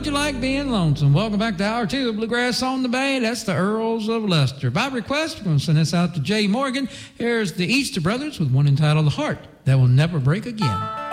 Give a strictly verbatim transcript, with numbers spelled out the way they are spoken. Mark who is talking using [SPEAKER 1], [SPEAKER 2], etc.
[SPEAKER 1] you like being lonesome? Welcome back to Hour two of Bluegrass on the Bay. That's the Earls of Leicester. By request, we're going to send this out to Jay Morgan. Here's the Easter Brothers with one entitled The Heart That Will Never Break Again.